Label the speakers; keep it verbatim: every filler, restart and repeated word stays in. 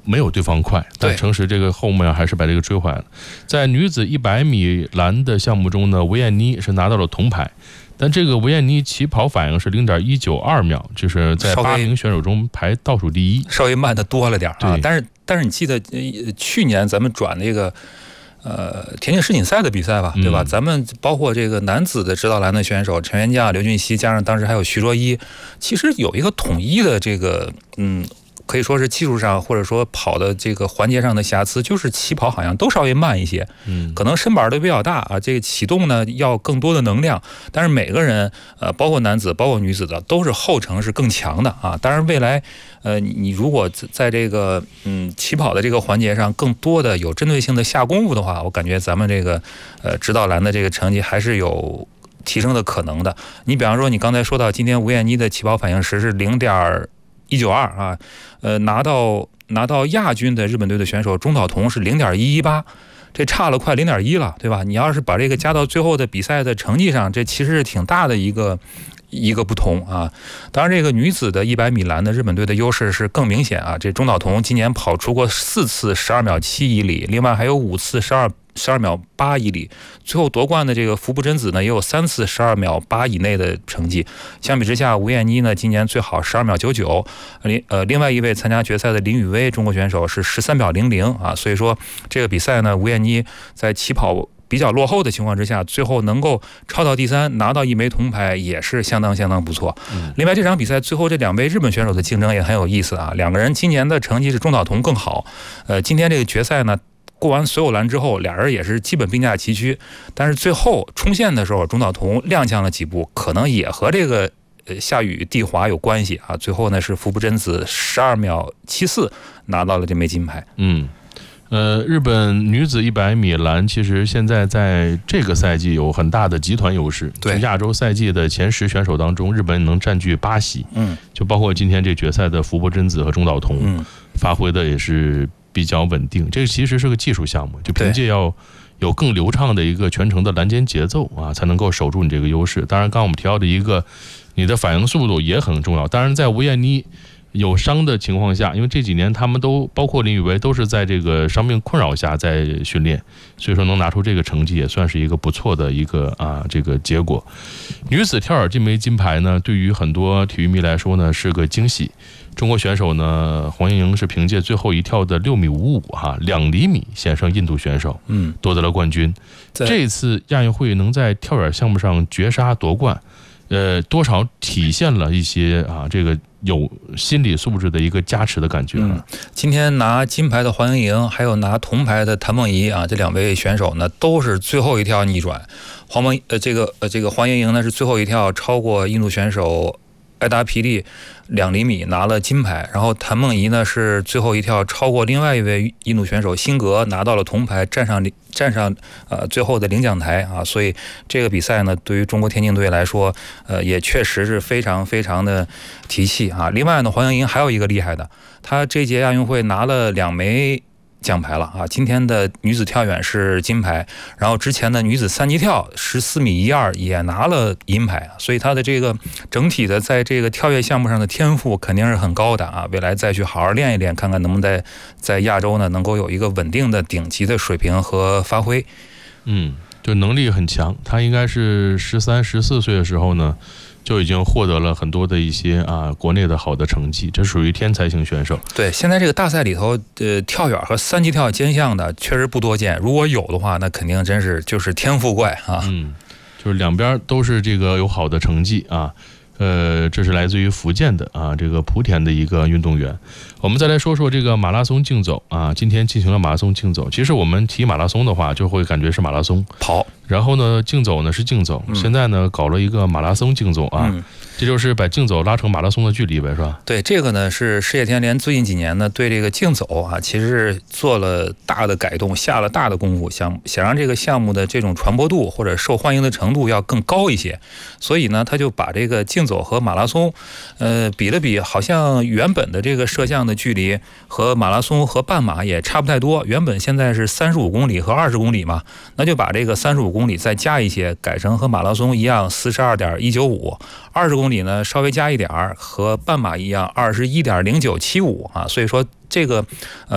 Speaker 1: 没有对方快，但诚实这个后面还是把这个追回来了。在女子一百米栏的项目中呢，维艳妮是拿到了铜牌，但这个维艳妮起跑反应是零点一九二秒，就是在八名选手中排倒数第一，
Speaker 2: 稍微慢的多了点啊。但是但是你记得、呃、去年咱们转那个呃田径世锦赛的比赛吧，对吧？嗯、咱们包括这个男子的直道栏的选手陈元将、刘俊熙，加上当时还有徐卓一，其实有一个统一的这个嗯。可以说是技术上或者说跑的这个环节上的瑕疵，就是起跑好像都稍微慢一些，嗯，可能身板都比较大啊，这个启动呢要更多的能量，但是每个人呃，包括男子包括女子的都是后程是更强的啊。当然未来呃，你如果在这个嗯起跑的这个环节上更多的有针对性的下功夫的话，我感觉咱们这个呃直道栏的这个成绩还是有提升的可能的。你比方说你刚才说到今天吴艳妮的起跑反应时是零点一九二啊，呃，拿到拿到亚军的日本队的选手中岛瞳是零点一一八，这差了快零点一了，对吧？你要是把这个加到最后的比赛的成绩上，这其实是挺大的一个一个不同啊。当然，这个女子的一百米栏的日本队的优势是更明显啊。这中岛瞳今年跑出过四次十二秒七以里，另外还有五次十二。十二秒八以里，最后夺冠的这个福部真子呢，也有三次十二秒八以内的成绩。相比之下，吴艳妮呢，今年最好十二秒九九。另呃，另外一位参加决赛的林雨薇，中国选手是十三秒零零啊。所以说这个比赛呢，吴艳妮在起跑比较落后的情况之下，最后能够超到第三，拿到一枚铜牌，也是相当相当不错。嗯、另外这场比赛最后这两位日本选手的竞争也很有意思啊。两个人今年的成绩是中岛瞳更好。呃，今天这个决赛呢。过完所有栏之后，俩人也是基本并驾齐驱，但是最后冲线的时候，中岛瞳踉跄了几步，可能也和这个呃下雨地滑有关系啊。最后呢是福部真子十二秒七四拿到了这枚金牌。
Speaker 1: 嗯，呃，日本女子一百米栏其实现在在这个赛季有很大的集团优势。
Speaker 2: 对，
Speaker 1: 亚洲赛季的前十选手当中，日本能占据八席。嗯，就包括今天这决赛的福部真子和中岛瞳，嗯，发挥的也是比较稳定。这个其实是个技术项目，就凭借要有更流畅的一个全程的栏间节奏啊，才能够守住你这个优势。当然，刚刚我们提到的一个，你的反应速度也很重要。当然，在吴艳妮有伤的情况下，因为这几年他们都包括林雨薇都是在这个伤病困扰下在训练，所以说能拿出这个成绩也算是一个不错的一个啊这个结果。女子跳远这枚金牌呢，对于很多体育迷来说呢是个惊喜。中国选手呢，黄莹莹是凭借最后一跳的六米五五哈两厘米险胜印度选手，嗯，夺得了冠军。这次亚运会能在跳远项目上绝杀夺冠，呃，多少体现了一些啊这个有心理素质的一个加持的感觉、嗯、
Speaker 2: 今天拿金牌的黄莹莹，还有拿铜牌的谭梦怡啊，这两位选手呢都是最后一跳逆转。黄梦呃这个呃这个黄莹莹呢是最后一跳超过印度选手艾达皮利两厘米拿了金牌，然后谭梦怡呢是最后一跳超过另外一位印度选手辛格拿到了铜牌，站上站上呃最后的领奖台啊，所以这个比赛呢对于中国田径队来说，呃也确实是非常非常的提气啊。另外呢，黄莹莹还有一个厉害的，她这届亚运会拿了两枚奖牌了啊！今天的女子跳远是金牌，然后之前的女子三级跳十四米一二也拿了银牌，所以她的这个整体的在这个跳跃项目上的天赋肯定是很高的啊！未来再去好好练一练，看看能不能在在亚洲呢能够有一个稳定的顶级的水平和发挥。
Speaker 1: 嗯，就能力很强，她应该是十三、十四岁的时候呢。就已经获得了很多的一些啊国内的好的成绩，这属于天才型选手。
Speaker 2: 对，现在这个大赛里头，呃，跳远和三级跳兼项的确实不多见，如果有的话，那肯定真是就是天赋怪啊。
Speaker 1: 嗯，就是两边都是这个有好的成绩啊。呃，这是来自于福建的啊，这个莆田的一个运动员。我们再来说说这个马拉松竞走啊，今天进行了马拉松竞走。其实我们提马拉松的话，就会感觉是马拉松
Speaker 2: 跑，
Speaker 1: 然后呢，竞走呢是竞走。嗯、现在呢，搞了一个马拉松竞走啊。嗯，这就是把竞走拉成马拉松的距离呗，是吧？
Speaker 2: 对，这个呢是世界田联最近几年呢对这个竞走啊，其实是做了大的改动，下了大的功夫，想想让这个项目的这种传播度或者受欢迎的程度要更高一些，所以呢，他就把这个竞走和马拉松，呃，比了比，好像原本的这个摄像的距离和马拉松和半马也差不太多，原本现在是三十五公里和二十公里嘛，那就把这个三十五公里再加一些，改成和马拉松一样四十二点一九五。二十公里呢稍微加一点儿，和半马一样二十一点零九七五啊，所以说这个呃